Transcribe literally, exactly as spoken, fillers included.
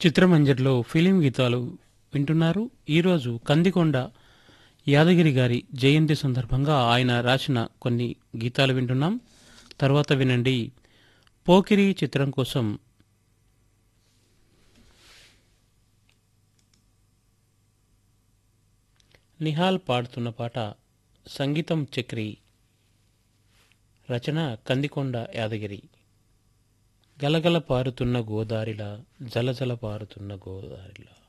చిత్రమంజరిలో film గీతాలు వింటున్నారు. ఈరోజు కందికొండ యాదగిరి గారి జయంతి సందర్భంగా ఆయన రాసిన కొన్ని గీతాలు వింటున్నాం. తర్వాత వినండి, పోకిరి చిత్రం కోసం నిహాల్ పాడుతున్న పాట. సంగీతం చక్రి, రచన కందికొండ యాదగిరి. గలగల పారుతున్న గోదారిలా, జలజల పారుతున్న గోదారిలా.